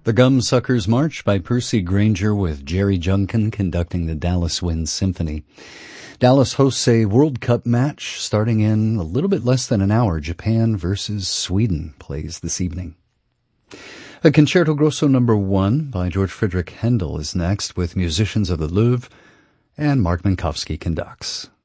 The Gumsuckers March by Percy Grainger with Jerry Junkin conducting the Dallas Wind Symphony. Dallas hosts a World Cup match starting in a little bit less than an hour. Japan versus Sweden plays this evening. A Concerto Grosso No. 1 by George Friedrich Handel is next with musicians of the Louvre, and Mark Minkowski conducts.